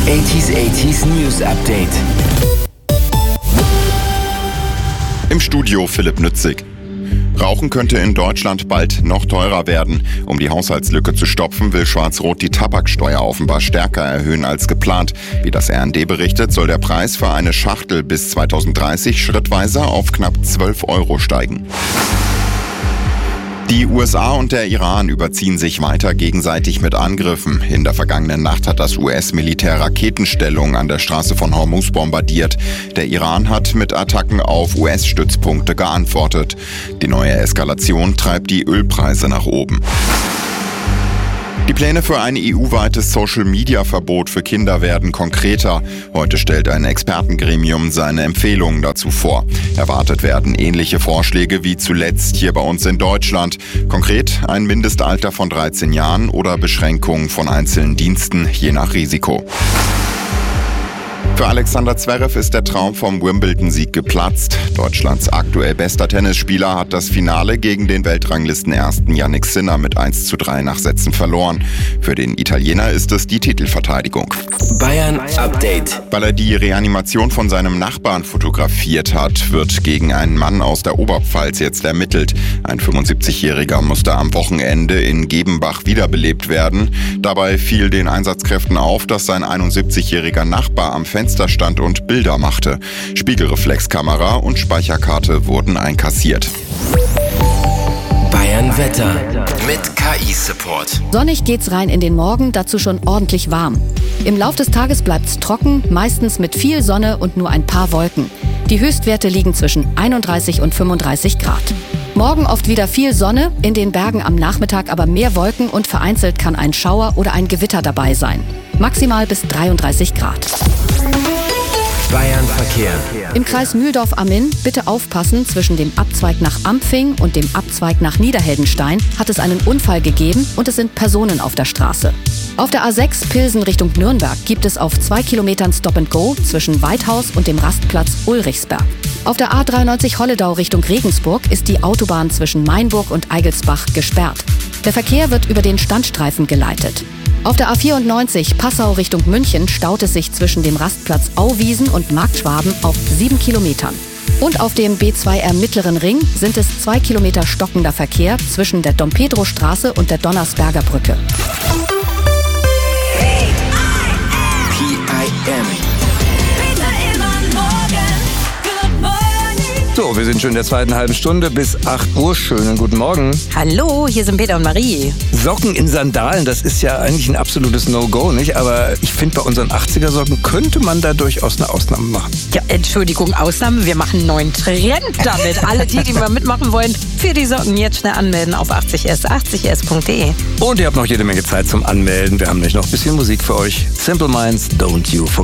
80s News Update. Im Studio Philipp Nützig. Rauchen könnte in Deutschland bald noch teurer werden. Um die Haushaltslücke zu stopfen, will Schwarz-Rot die Tabaksteuer offenbar stärker erhöhen als geplant. Wie das RND berichtet, soll der Preis für eine Schachtel bis 2030 schrittweise auf knapp 12 € steigen. Die USA und der Iran überziehen sich weiter gegenseitig mit Angriffen. In der vergangenen Nacht hat das US-Militär Raketenstellungen an der Straße von Hormuz bombardiert. Der Iran hat mit Attacken auf US-Stützpunkte geantwortet. Die neue Eskalation treibt die Ölpreise nach oben. Die Pläne für ein EU-weites Social-Media-Verbot für Kinder werden konkreter. Heute stellt ein Expertengremium seine Empfehlungen dazu vor. Erwartet werden ähnliche Vorschläge wie zuletzt hier bei uns in Deutschland. Konkret ein Mindestalter von 13 Jahren oder Beschränkungen von einzelnen Diensten, je nach Risiko. Für Alexander Zverev ist der Traum vom Wimbledon-Sieg geplatzt. Deutschlands aktuell bester Tennisspieler hat das Finale gegen den Weltranglistenersten Jannik Sinner mit 1:3 nach Sätzen verloren. Für den Italiener ist es die Titelverteidigung. Bayern Update. Weil er die Reanimation von seinem Nachbarn fotografiert hat, wird gegen einen Mann aus der Oberpfalz jetzt ermittelt. Ein 75-Jähriger musste am Wochenende in Gebenbach wiederbelebt werden. Dabei fiel den Einsatzkräften auf, dass sein 71-jähriger Nachbar am Fenster stand und Bilder machte. Spiegelreflexkamera und Speicherkarte wurden einkassiert. Bayern Wetter mit KI-Support. Sonnig geht's rein in den Morgen, dazu schon ordentlich warm. Im Lauf des Tages bleibt's trocken, meistens mit viel Sonne und nur ein paar Wolken. Die Höchstwerte liegen zwischen 31 und 35 Grad. Morgen oft wieder viel Sonne, in den Bergen am Nachmittag aber mehr Wolken und vereinzelt kann ein Schauer oder ein Gewitter dabei sein. Maximal bis 33 Grad. Bayern Verkehr. Im Kreis Mühldorf-Ammin bitte aufpassen, zwischen dem Abzweig nach Ampfing und dem Abzweig nach Niederheldenstein hat es einen Unfall gegeben und es sind Personen auf der Straße. Auf der A6 Pilsen Richtung Nürnberg gibt es auf 2 Kilometern Stop-and-Go zwischen Weidhaus und dem Rastplatz Ulrichsberg. Auf der A93 Holledau Richtung Regensburg ist die Autobahn zwischen Mainburg und Eigelsbach gesperrt. Der Verkehr wird über den Standstreifen geleitet. Auf der A94 Passau Richtung München staut es sich zwischen dem Rastplatz Auwiesen und Marktschwaben auf 7 Kilometern. Und auf dem B2R Mittleren Ring sind es 2 Kilometer stockender Verkehr zwischen der Dom-Pedro-Straße und der Donnersberger Brücke. PIM. So, wir sind schon in der zweiten halben Stunde bis 8 Uhr. Schönen guten Morgen. Hallo, hier sind Peter und Marie. Socken in Sandalen, das ist ja eigentlich ein absolutes No-Go, nicht? Aber ich finde, bei unseren 80er-Socken könnte man da durchaus eine Ausnahme machen. Ja, Entschuldigung, Ausnahme, wir machen einen neuen Trend damit. Alle die mal mitmachen wollen, für die Socken jetzt schnell anmelden auf 80s, 80s.de. Und ihr habt noch jede Menge Zeit zum Anmelden. Wir haben nämlich noch ein bisschen Musik für euch. Simple Minds, Don't You Forget.